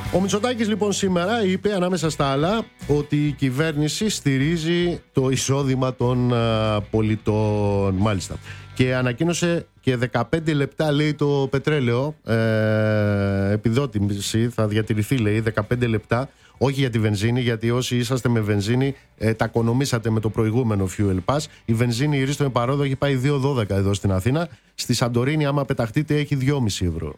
Ο Μητσοτάκης λοιπόν σήμερα είπε ανάμεσα στα άλλα ότι η κυβέρνηση στηρίζει το εισόδημα των πολιτών. Μάλιστα. Και ανακοίνωσε και 15 λεπτά, λέει, το πετρέλαιο. Επιδότηση θα διατηρηθεί, λέει, 15 λεπτά. Όχι για τη βενζίνη, γιατί όσοι είσαστε με βενζίνη τα οικονομήσατε με το προηγούμενο Fuel Pass. Η βενζίνη, η ρίστο παρόδο, έχει πάει 2,12 εδώ στην Αθήνα. Στη Σαντορίνη, άμα πεταχτείτε, έχει 2,5 ευρώ.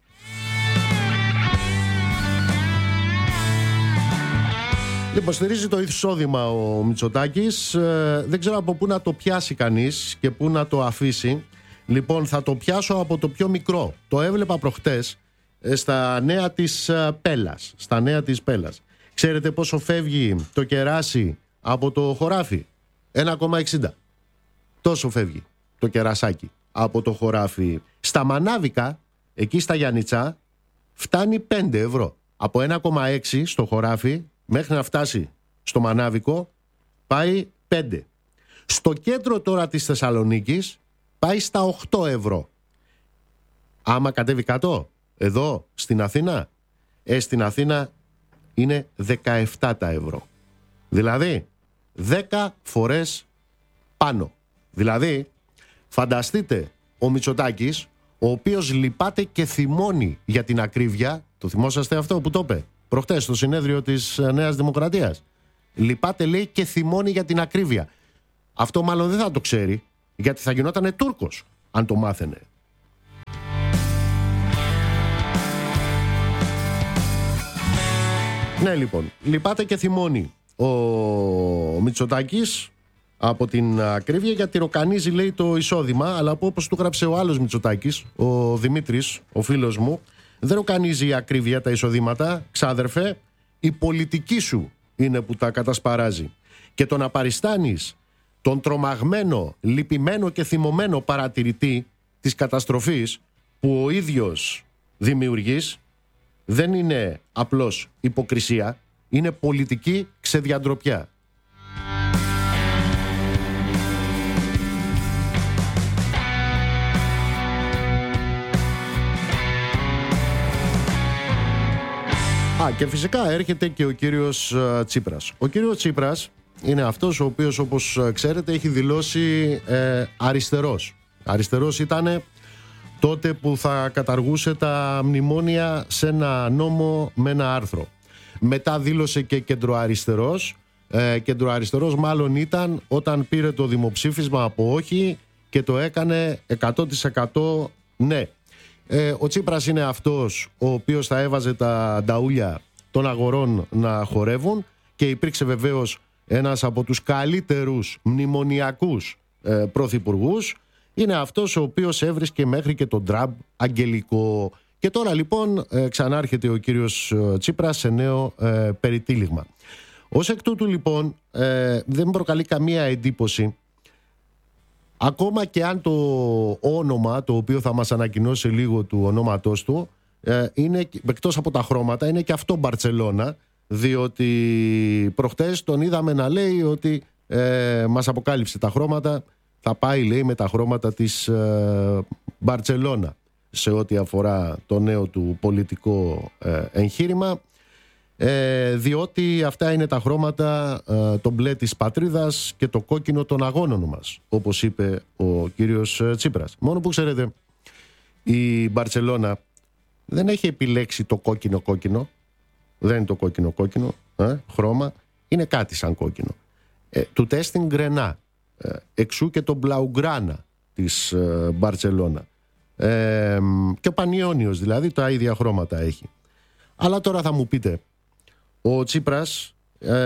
Λοιπόν, στηρίζει το εισόδημα ο Μητσοτάκης. Δεν ξέρω από πού να το πιάσει κανείς και πού να το αφήσει. Λοιπόν, θα το πιάσω από το πιο μικρό. Το έβλεπα προχτές στα νέα της Πέλας. Στα νέα της Πέλας. Ξέρετε πόσο φεύγει το κεράσι από το χωράφι? 1,60. Τόσο φεύγει το κερασάκι από το χωράφι. Στα Μανάβικα, εκεί στα Γιαννιτσά, φτάνει 5 ευρώ. Από 1,6 στο χωράφι μέχρι να φτάσει στο Μανάβικο πάει 5. Στο κέντρο τώρα της Θεσσαλονίκης πάει στα 8 ευρώ. Άμα κατέβει κάτω, εδώ στην Αθήνα, στην Αθήνα είναι 17 τα ευρώ. Δηλαδή 10 φορές πάνω. Δηλαδή φανταστείτε ο Μητσοτάκης, ο οποίος λυπάται και θυμώνει για την ακρίβεια. Το θυμόσαστε αυτό που το είπε προχτές στο συνέδριο της Νέας Δημοκρατίας? Λυπάται, λέει, και θυμώνει για την ακρίβεια. Αυτό μάλλον δεν θα το ξέρει, γιατί θα γινότανε Τούρκος αν το μάθαινε. Ναι, λοιπόν, λυπάται και θυμώνει ο Μητσοτάκης από την ακρίβεια, γιατί ροκανίζει, λέει, το εισόδημα. Αλλά όπως του γράψε ο άλλος Μητσοτάκης, ο Δημήτρης, ο φίλος μου, δεν ροκανίζει η ακρίβεια τα εισοδήματα, ξάδερφε, η πολιτική σου είναι που τα κατασπαράζει. Και το να παριστάνεις τον τρομαγμένο, λυπημένο και θυμωμένο παρατηρητή της καταστροφής που ο ίδιος δημιουργείς, δεν είναι απλώς υποκρισία, είναι πολιτική ξεδιαντροπιά. Και φυσικά έρχεται και ο κύριος Τσίπρας. Ο κύριος Τσίπρας είναι αυτός ο οποίος, όπως ξέρετε, έχει δηλώσει αριστερός. Αριστερός ήτανε τότε που θα καταργούσε τα μνημόνια σε ένα νόμο με ένα άρθρο. Μετά δήλωσε και κεντροαριστερός. Κεντροαριστερός μάλλον ήταν όταν πήρε το δημοψήφισμα από όχι και το έκανε 100% ναι. Ο Τσίπρας είναι αυτός ο οποίος θα έβαζε τα νταούλια των αγορών να χορεύουν και υπήρξε βεβαίως ένας από τους καλύτερους μνημονιακούς πρωθυπουργούς. Είναι αυτός ο οποίος έβρισκε μέχρι και τον Τραμπ αγγελικό. Και τώρα λοιπόν ξανάρχεται ο κύριος Τσίπρας σε νέο περιτύλιγμα. Ως εκ τούτου λοιπόν δεν προκαλεί καμία εντύπωση, ακόμα και αν το όνομα το οποίο θα μας ανακοινώσει λίγο του ονόματός του είναι, εκτός από τα χρώματα, είναι και αυτό Μπαρτσελώνα, διότι προχτές τον είδαμε να λέει ότι μας αποκάλυψε τα χρώματα, θα πάει, λέει, με τα χρώματα της Μπαρτσελώνα σε ό,τι αφορά το νέο του πολιτικό εγχείρημα, διότι αυτά είναι τα χρώματα, το μπλε της πατρίδας και το κόκκινο των αγώνων μας, όπως είπε ο κύριος Τσίπρας. Μόνο που ξέρετε, η Μπαρτσελώνα δεν έχει επιλέξει το κόκκινο-κόκκινο, δεν είναι το κόκκινο-κόκκινο χρώμα, είναι κάτι σαν κόκκινο. Του τέστην γκρενά, εξού και το μπλαουγκράνα της Μπαρτσελώνα. Και ο Πανιόνιος δηλαδή τα ίδια χρώματα έχει. Αλλά τώρα θα μου πείτε, ο Τσίπρας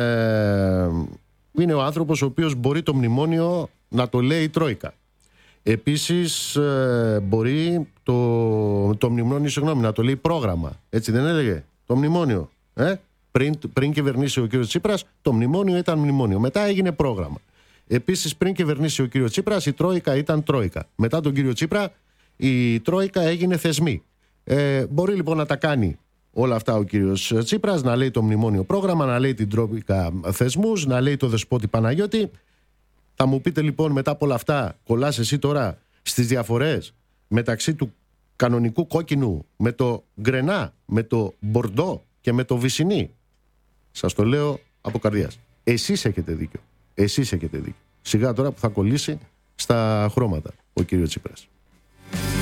είναι ο άνθρωπος ο οποίος μπορεί το μνημόνιο να το λέει Τρόικα. Επίσης μπορεί το μνημόνιο, να το λέει πρόγραμμα. Έτσι δεν έλεγε το μνημόνιο? Πριν κυβερνήσει ο κύριος Τσίπρας, το μνημόνιο ήταν μνημόνιο. Μετά έγινε πρόγραμμα. Επίσης πριν κυβερνήσει ο κύριος Τσίπρας, η Τρόικα ήταν Τρόικα. Μετά τον κύριο Τσίπρα, η Τρόικα έγινε θεσμή. Μπορεί λοιπόν να τα κάνει όλα αυτά ο κύριος Τσίπρας, να λέει το μνημόνιο πρόγραμμα, να λέει την Τρόικα θεσμούς, να λέει το δεσπότη Παναγιώτη. Θα μου πείτε λοιπόν, μετά από όλα αυτά, κολλάς εσύ τώρα στις διαφορές μεταξύ του κανονικού κόκκινου με το γκρενά, με το μπορντό, και με το Βυσσινί. Σας το λέω από καρδιάς. Εσείς έχετε δίκιο. Εσείς έχετε δίκιο. Σιγά τώρα που θα κολλήσει στα χρώματα ο κύριος Τσίπρας.